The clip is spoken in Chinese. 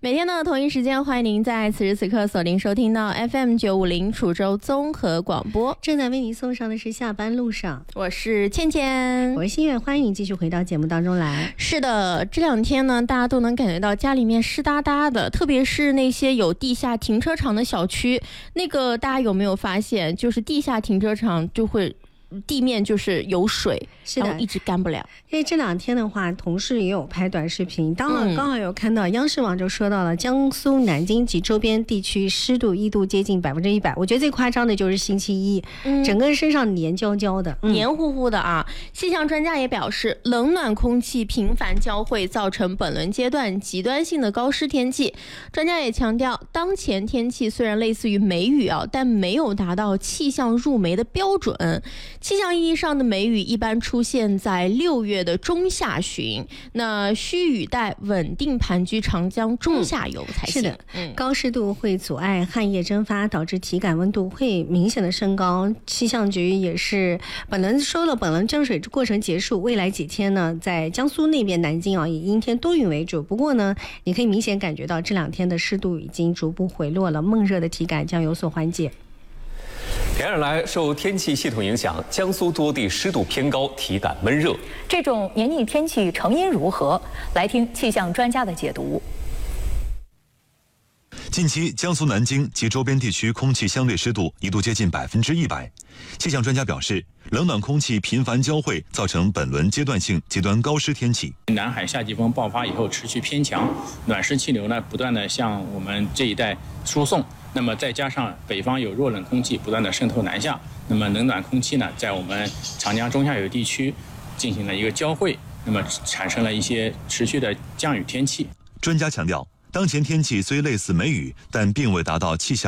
每天的同一时间，欢迎您在此时此刻锁定收听到 FM950 楚州综合广播。 正在为您送上的是下班路上， 我是倩倩， 我是新月，欢迎你继续回到节目当中来。 是的，这两天呢，大家都能感觉到家里面湿哒哒的，特别是那些有地下停车场的小区，那个大家有没有发现，就是地下停车场就会地面就是有水， 是的， 然后一直干不了。 因为这两天的话，同事也有拍短视频，刚好有看到央视网就说到了江苏南京及周边地区湿度一度接近100%。我觉得最夸张的就是星期一，整个身上黏焦焦的， 黏糊糊的啊。气象专家也表示，冷暖空气频繁交汇，造成本轮阶段极端性的高湿天气。专家也强调，当前天气虽然类似于梅雨啊，但没有达到气象入梅的标准。气象意义上的梅雨一般出现在6月的中下旬，那需雨带稳定盘踞长江中下游才行。 是的，高湿度会阻碍汗液蒸发，导致体感温度会明显的升高。气象局也是本轮降水过程结束，未来几天呢，在江苏那边南京啊，以阴天多云为主。不过呢，你可以明显感觉到这两天的湿度已经逐步回落了，闷热的体感将有所缓解。 连日来，受天气系统影响，江苏多地湿度偏高，体感闷热。 这种黏腻天气成因如何？来听气象专家的解读。 近期，江苏南京及周边地区空气相对湿度一度接近100%。气象专家表示，冷暖空气频繁交汇，造成本轮阶段性极端高湿天气。 南海夏季风爆发以后持续偏强，暖湿气流呢不断的向我们这一带输送。那么再加上北方有弱冷空气不断的渗透南下，那么冷暖空气呢在我们长江中下游地区进行了一个交汇，那么产生了一些持续的降雨天气。 专家强调，当前天气虽类似梅雨，但并未达到气象